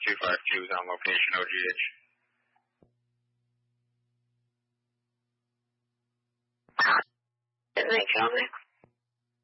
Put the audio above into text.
252 is on location, OGH. Didn't they kill me?